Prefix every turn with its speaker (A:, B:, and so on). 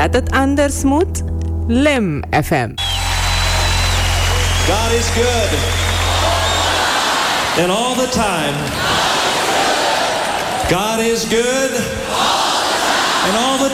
A: Dat het anders moet? Lim FM.
B: God is good. And all the time. God is good. And all the